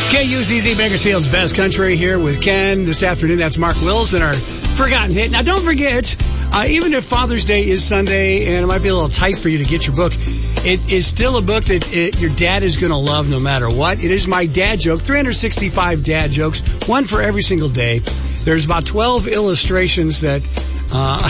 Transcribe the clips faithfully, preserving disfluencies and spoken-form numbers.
K U Z Z, Bakersfield's best country, here with Ken this afternoon. That's Mark Wills and our Forgotten Hit. Now, don't forget, uh, even if Father's Day is Sunday and it might be a little tight for you to get your book, it is still a book that it, your dad is going to love no matter what. It is my dad joke, three hundred sixty-five dad jokes, one for every single day. There's about twelve illustrations that uh,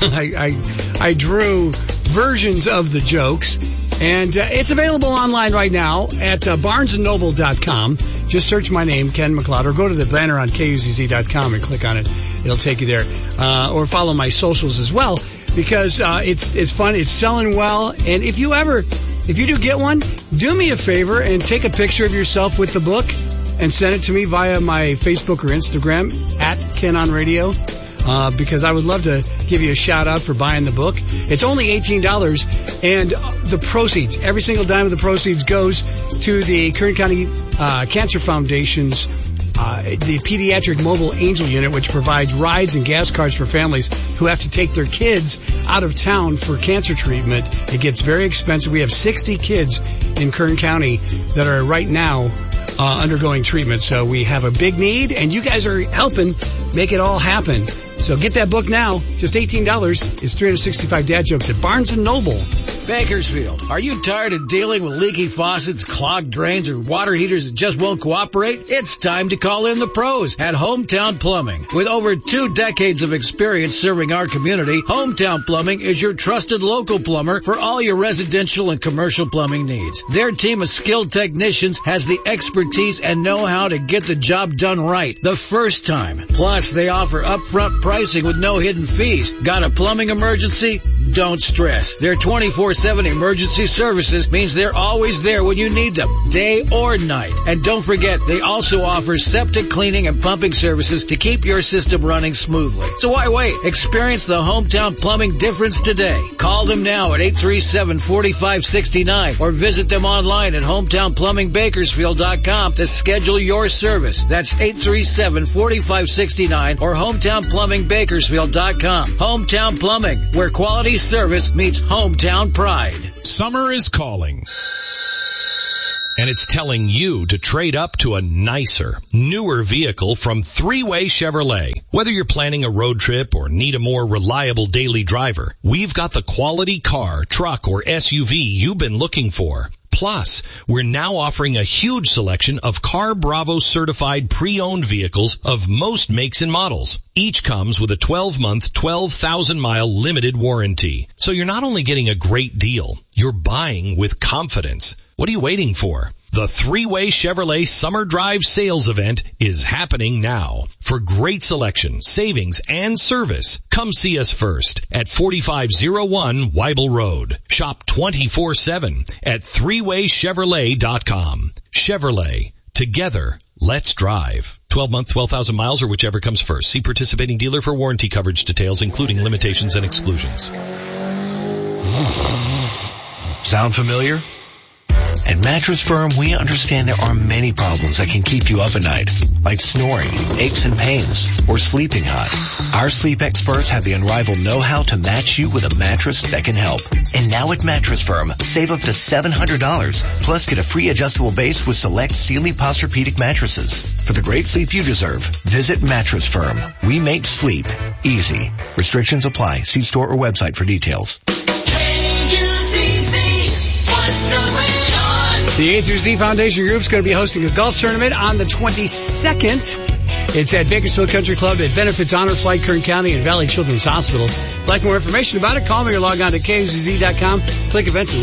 I, I, I drew versions of the jokes. And uh, it's available online right now at uh, barnes and noble dot com. Just search my name, Ken McLeod, or go to the banner on K U Z Z dot com and click on it. It'll take you there. Uh, or follow my socials as well, because uh, it's it's fun. It's selling well. And if you ever, if you do get one, do me a favor and take a picture of yourself with the book and send it to me via my Facebook or Instagram at Ken on Radio. Uh, because I would love to give you a shout out for buying the book. It's only eighteen dollars, and the proceeds, every single dime of the proceeds goes to the Kern County uh, Cancer Foundation's uh, the Pediatric Mobile Angel Unit, which provides rides and gas cards for families who have to take their kids out of town for cancer treatment. It gets very expensive. We have sixty kids in Kern County that are right now uh, undergoing treatment. So we have a big need, and you guys are helping make it all happen. So get that book now. Just eighteen dollars. It's three hundred sixty-five dad jokes at Barnes and Noble. Bakersfield, are you tired of dealing with leaky faucets, clogged drains, or water heaters that just won't cooperate? It's time to call in the pros at Hometown Plumbing. With over two decades of experience serving our community, Hometown Plumbing is your trusted local plumber for all your residential and commercial plumbing needs. Their team of skilled technicians has the expertise and know-how to get the job done right the first time. Plus, they offer upfront pricing with no hidden fees. Got a plumbing emergency? Don't stress. Their twenty-four seven emergency services means they're always there when you need them, day or night. And don't forget, they also offer septic cleaning and pumping services to keep your system running smoothly. So why wait? Experience the Hometown Plumbing difference today. Call them now at eight three seven, four five six nine or visit them online at hometown plumbing bakersfield dot com to schedule your service. That's eight three seven, four five six nine or hometown plumbing bakersfield dot com. Hometown Plumbing, where quality service meets hometown pride. Summer is calling, and it's telling you to trade up to a nicer, newer vehicle from Three-Way Chevrolet. Whether you're planning a road trip or need a more reliable daily driver, we've got the quality car, truck, or S U V you've been looking for. Plus, we're now offering a huge selection of Car Bravo certified pre-owned vehicles of most makes and models. Each comes with a twelve month, twelve thousand mile limited warranty. So you're not only getting a great deal, you're buying with confidence. What are you waiting for? The Three-Way Chevrolet Summer Drive Sales Event is happening now. For great selection, savings, and service, come see us first at forty-five oh one Weibel Road. Shop twenty-four seven at three way chevrolet dot com. Chevrolet. Together, let's drive. twelve month, twelve thousand miles, or whichever comes first. See participating dealer for warranty coverage details, including limitations and exclusions. Sound familiar? At Mattress Firm, we understand there are many problems that can keep you up at night, like snoring, aches and pains, or sleeping hot. Our sleep experts have the unrivaled know-how to match you with a mattress that can help. And now at Mattress Firm, save up to seven hundred dollars, plus get a free adjustable base with select Sealy Posturepedic mattresses. For the great sleep you deserve, visit Mattress Firm. We make sleep easy. Restrictions apply. See store or website for details. The A through Z Foundation Group is going to be hosting a golf tournament on the twenty-second. It's at Bakersfield Country Club. It benefits Honor Flight, Kern County, and Valley Children's Hospital. If you'd like more information about it, call me or log on to K U Z Z dot com. Click events and